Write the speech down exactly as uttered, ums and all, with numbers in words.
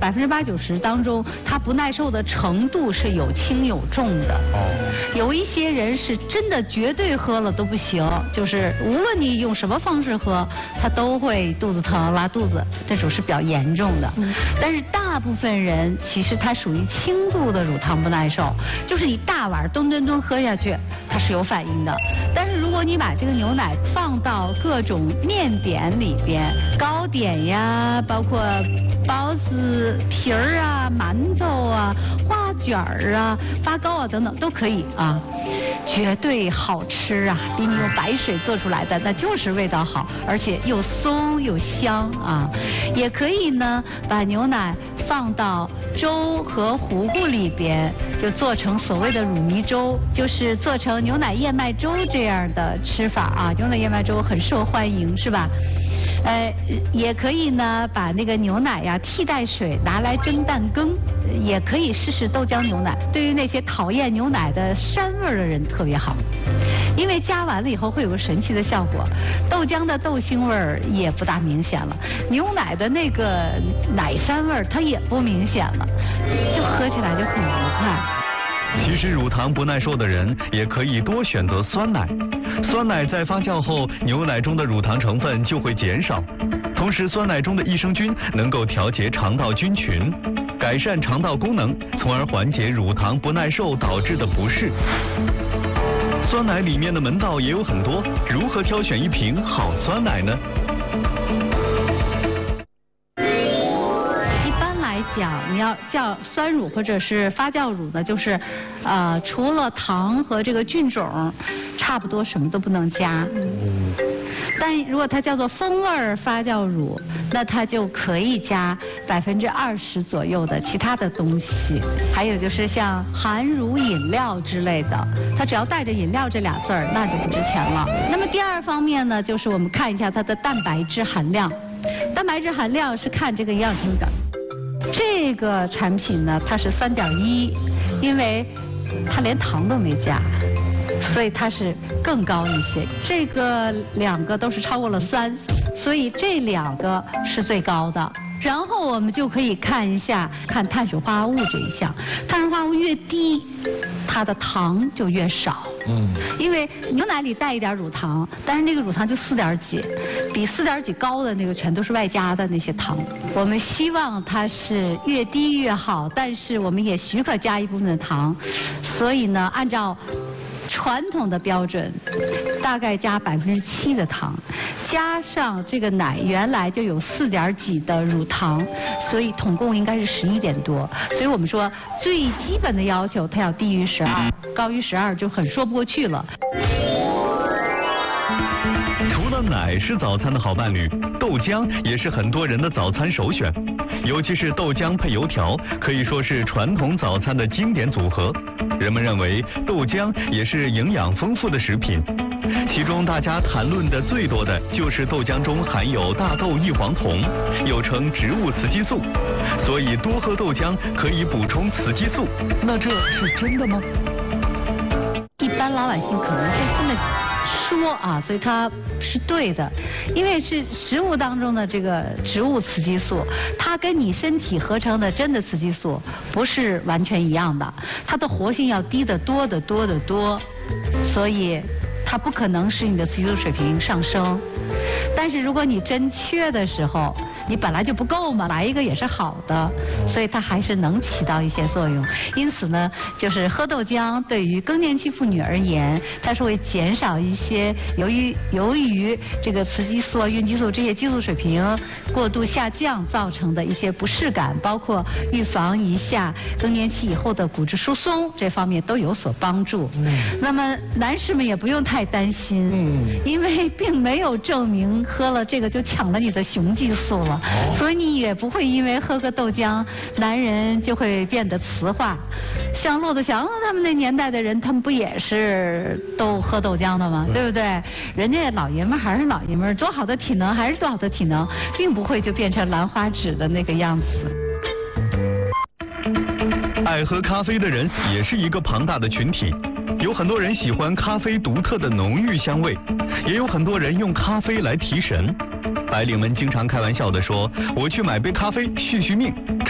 百分之八九十当中，他不耐受的程度是有轻有重的。哦，有一些人是真的绝对喝了都不行，就是无论你用什么方式喝，他都会肚子疼、拉肚子，这种是比较严重的。嗯，但是大部分人其实他属于轻度的乳糖不耐受，就是你大碗吨吨吨喝下去，它是有反应的。但是如果你把这个牛奶放到各种面点里边，糕点呀，包括包子皮儿啊、馒头啊、花卷儿啊、发糕啊等等都可以啊，绝对好吃啊！比你用白水做出来的那就是味道好，而且又松又香啊。也可以呢，把牛奶放到粥和糊糊里边，就做成所谓的乳糜粥，就是做成牛奶燕麦粥这样的吃法啊。牛奶燕麦粥很受欢迎，是吧？呃，也可以呢，把那个牛奶呀替代水拿来蒸蛋羹，也可以试试豆浆牛奶。对于那些讨厌牛奶的膻味的人特别好，因为加完了以后会有个神奇的效果，豆浆的豆腥味儿也不大明显了，牛奶的那个奶膻味儿它也不明显了，就喝起来就很愉快。 其实乳糖不耐受的人也可以多选择酸奶，酸奶在发酵后，牛奶中的乳糖成分就会减少，同时酸奶中的益生菌能够调节肠道菌群，改善肠道功能，从而缓解乳糖不耐受导致的不适。酸奶里面的门道也有很多，如何挑选一瓶好酸奶呢？ 讲你要叫酸乳或者是发酵乳呢，就是呃除了糖和这个菌种，差不多什么都不能加。嗯。但如果它叫做风味发酵乳，那它就可以加百分之二十左右的其他的东西。还有就是像含乳饮料之类的，它只要带着饮料这俩字儿，那就不值钱了。那么第二方面呢，就是我们看一下它的蛋白质含量。蛋白质含量是看这个营养成分。这个产品呢，它是三点一，因为它连糖都没加，所以它是更高一些。这个两个都是超过了三，所以这两个是最高的。然后我们就可以看一下，看碳水化合物这一项，碳水化合物越低，它的糖就越少。嗯，因为牛奶里带一点乳糖，但是那个乳糖就四点几，比四点几高的那个全都是外加的那些糖。我们希望它是越低越好，但是我们也许可加一部分的糖，所以呢，按照传统的标准，大概加百分之七的糖，加上这个奶原来就有四点几的乳糖，所以统共应该是十一点多。所以我们说最基本的要求，它要低于十二，高于十二就很说不过去了。 除了奶是早餐的好伴侣，豆浆也是很多人的早餐首选。尤其是豆浆配油条，可以说是传统早餐的经典组合。人们认为豆浆也是营养丰富的食品，其中大家谈论的最多的就是豆浆中含有大豆异黄酮，又称植物雌激素，所以多喝豆浆可以补充雌激素。那这是真的吗？ 一般老百姓可能会这么说啊，所以它是对的，因为是食物当中的这个植物雌激素，它跟你身体合成的真的雌激素不是完全一样的，它的活性要低得多得多得多，所以它不可能使你的雌激素水平上升。但是如果你真缺的时候，你本来就不够嘛，来一个也是好的，所以它还是能起到一些作用。因此呢，就是喝豆浆对于更年期妇女而言，它是会减少一些由于由于这个雌激素、孕激素这些激素水平过度下降造成的一些不适感，包括预防一下更年期以后的骨质疏松这方面都有所帮助。嗯、那么男士们也不用太担心，嗯、因为并没有证明喝了这个就抢了你的雄激素了。所以你也不会因为喝个豆浆，男人就会变得雌化。像骆驼祥他们那年代的人，他们不也是都喝豆浆的吗？对不对？人家老爷们还是老爷们，多好的体能还是多好的体能，并不会就变成兰花指的那个样子。 爱喝咖啡的人也是一个庞大的群体，有很多人喜欢咖啡独特的浓郁香味，也有很多人用咖啡来提神。白领们经常开玩笑地说，我去买杯咖啡续续命。